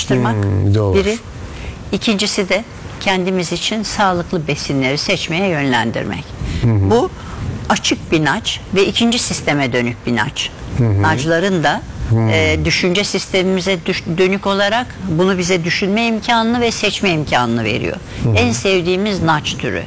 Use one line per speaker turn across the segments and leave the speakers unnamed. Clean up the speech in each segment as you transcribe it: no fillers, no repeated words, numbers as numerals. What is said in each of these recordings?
araştırmak
doğru.
biri. İkincisi de kendimiz için sağlıklı besinleri seçmeye yönlendirmek. Bu açık bir naç ve ikinci sisteme dönük bir naç. Naçların da düşünce sistemimize dönük olarak bunu bize düşünme imkanını ve seçme imkanını veriyor. En sevdiğimiz naç türü.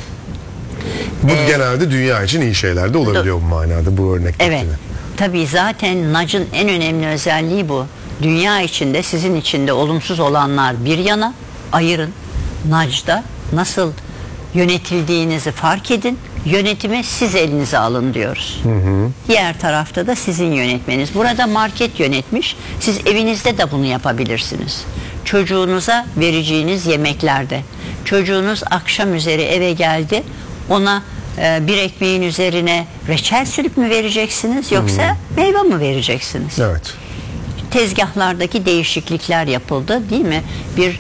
Bu genelde dünya için iyi şeyler de olabiliyor bu manada, bu örnekte.
Evet. Tabii zaten nacın en önemli özelliği bu. Dünya içinde, sizin içinde olumsuz olanlar bir yana ayırın. Nacda nasıl yönetildiğinizi fark edin. Yönetimi siz elinize alın diyoruz. Diğer tarafta da sizin yönetmeniz. Burada market yönetmiş. Siz evinizde de bunu yapabilirsiniz. Çocuğunuza vereceğiniz yemeklerde. Çocuğunuz akşam üzeri eve geldi. Ona bir ekmeğin üzerine reçel sürüp mü vereceksiniz yoksa meyve mi vereceksiniz?
Evet.
Tezgahlardaki değişiklikler yapıldı, değil mi? Bir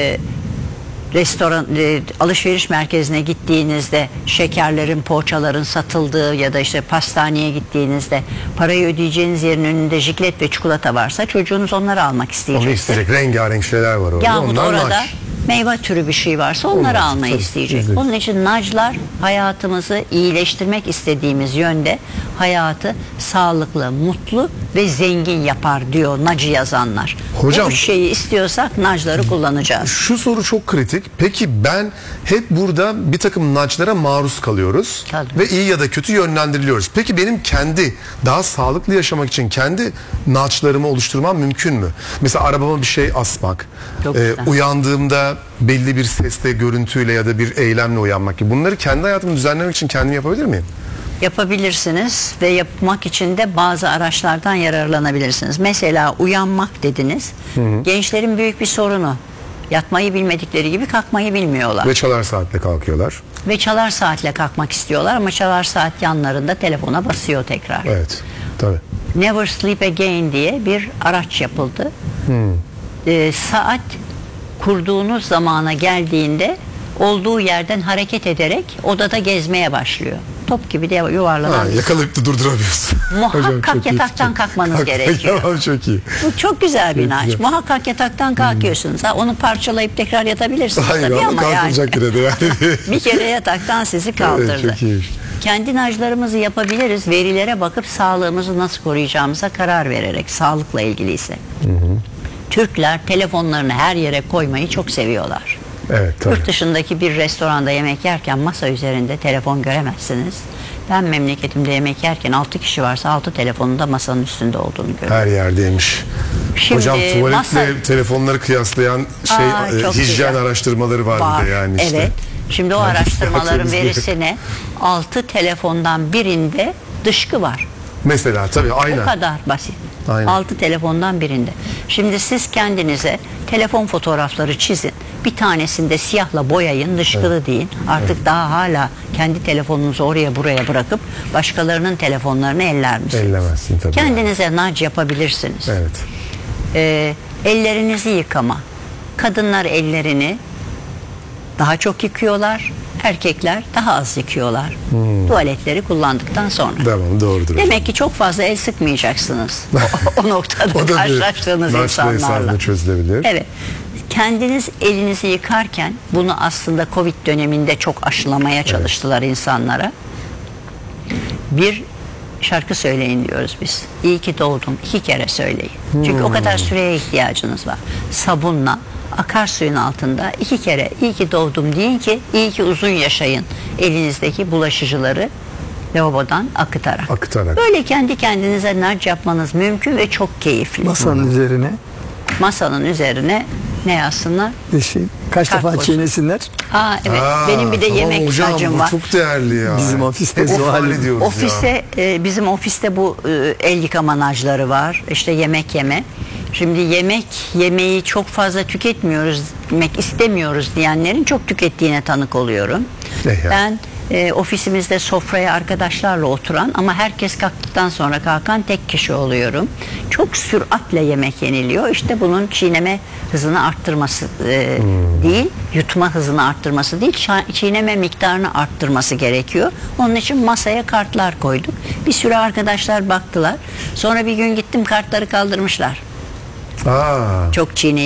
restoran, alışveriş merkezine gittiğinizde şekerlerin, poğaçaların satıldığı ya da işte pastaneye gittiğinizde parayı ödeyeceğiniz yerin önünde jiklet ve çikolata varsa çocuğunuz onları almak isteyecek.
Onu isteyecek. Rengarenk şeyler var orada.
Yahut
onlar
orada
naç.
meyve türü bir şey varsa onları almayı
tabii,
isteyecek.
izledim.
Onun için naclar hayatımızı iyileştirmek istediğimiz yönde hayatı sağlıklı, mutlu ve zengin yapar diyor nacı yazanlar.
Hocam,
bu şeyi istiyorsak nacları kullanacağız.
Şu soru çok kritik. Peki ben hep burada bir takım naçlara maruz kalıyoruz.
Tabii.
Ve iyi ya da kötü yönlendiriliyoruz. Peki benim kendi daha sağlıklı yaşamak için kendi naçlarımı oluşturmam mümkün mü? Mesela arabama bir şey asmak.
Çok güzel.
Uyandığımda belli bir sesle, görüntüyle ya da bir eylemle uyanmak gibi. Bunları kendi hayatımı düzenlemek için kendim yapabilir miyim?
Yapabilirsiniz ve yapmak için de bazı araçlardan yararlanabilirsiniz. Mesela uyanmak dediniz. Gençlerin büyük bir sorunu. Yatmayı bilmedikleri gibi kalkmayı bilmiyorlar.
Ve çalar saatle kalkıyorlar.
Ve çalar saatle kalkmak istiyorlar ama çalar saat yanlarında telefona basıyor tekrar.
Evet. Tabii.
Never Sleep Again diye bir araç yapıldı. Saat kurduğunuz zamana geldiğinde olduğu yerden hareket ederek odada gezmeye başlıyor. Top gibi de yuvarlanan.
Yakalayıp da durduramıyorsun.
Muhakkak yataktan kalkmanız gerekiyor.
Tamam, çok iyi.
Bu çok güzel bir naç.
güzel.
Muhakkak yataktan kalkıyorsunuz. Ha, onu parçalayıp tekrar yatabilirsiniz
Hayır,
tabii ama yani.
kalkılacak yine de yani.
Bir kere yataktan sizi kaldırdı.
Evet, çok iyiymiş.
Kendi naclarımızı yapabiliriz. Verilere bakıp sağlığımızı nasıl koruyacağımıza karar vererek, sağlıkla ilgiliyse. Türkler telefonlarını her yere koymayı çok seviyorlar.
Evet, tabii.
Yurt dışındaki bir restoranda yemek yerken masa üzerinde telefon göremezsiniz. Ben memleketimde yemek yerken 6 kişi varsa 6 telefonun da masanın üstünde olduğunu görüyorum.
Her yerdeymiş.
Şimdi
Hocam tuvaletle
masa-
telefonları kıyaslayan
çok
hijyen
güzel.
araştırmaları var,
Var,
bir de yani işte.
evet. Şimdi o araştırmaların
hayatımızda-
verisi ne? 6 telefondan birinde dışkı var.
Mesela tabii aynen.
O kadar basit.
Aynen.
6 telefondan birinde. Şimdi siz kendinize telefon fotoğrafları çizin. Bir tanesinde siyahla boyayın, dışkılı deyin. Artık daha hala kendi telefonunuzu oraya buraya bırakıp başkalarının telefonlarını eller misiniz?
Ellemezsin tabii.
Kendinize nac yapabilirsiniz.
Evet.
Ellerinizi yıkama. Kadınlar ellerini daha çok yıkıyorlar. Erkekler daha az yıkıyorlar. Tuvaletleri kullandıktan sonra.
Tamam, doğrudur.
Demek ki çok fazla el sıkmayacaksınız. O noktada
O da
karşılaştığınız
naçla
insanlarla.
hesabını çözülebilir.
Evet. Kendiniz elinizi yıkarken bunu aslında Covid döneminde çok aşılamaya çalıştılar insanlara. Bir şarkı söyleyin diyoruz biz. İyi ki doğdum. 2 kere söyleyin. Çünkü o kadar süreye ihtiyacınız var. Sabunla akarsuyun altında 2 kere iyi ki doğdum deyin ki iyi ki uzun yaşayın. Elinizdeki bulaşıcıları lavabodan akıtarak. Böyle kendi kendinize nac yapmanız mümkün ve çok keyifli.
Masanın üzerine
Masanın üzerine ne yazsınlar?
kaç
Kalk
defa
boş.
çiğnesinler.
Evet. Benim bir de
tamam
yemek
hocam,
sacım
bu
var.
çok değerli ya.
Bizim ofiste
Hep
Zuhal
ifade ediyoruz
Ofiste bizim ofiste bu el yıkama nacları var. İşte yemek yeme. Şimdi yemeği çok fazla tüketmiyoruz, yemek istemiyoruz diyenlerin çok tükettiğine tanık oluyorum. Ben ofisimizde sofraya arkadaşlarla oturan ama herkes kalktıktan sonra kalkan tek kişi oluyorum. Çok süratle yemek yeniliyor. İşte bunun çiğneme hızını arttırması değil, yutma hızını arttırması değil, çiğneme miktarını arttırması gerekiyor. Onun için masaya kartlar koyduk. Bir sürü arkadaşlar baktılar. Sonra bir gün gittim, kartları kaldırmışlar. Çok çiğne